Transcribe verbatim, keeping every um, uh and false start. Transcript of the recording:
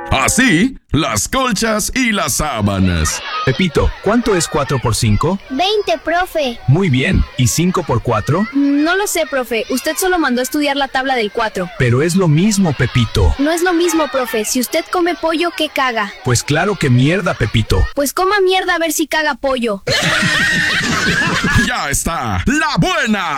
Así, las colchas y las sábanas. Pepito, ¿cuánto es cuatro por cinco? veinte, profe. Muy bien. ¿Y cinco por cuatro? No lo sé, profe. Usted solo mandó a estudiar la tabla del cuatro. Pero es lo mismo, Pepito. No es lo mismo, profe. Si usted come pollo, ¿qué caga? Pues claro que mierda, Pepito. Pues coma mierda a ver si caga pollo. Ya está, la buena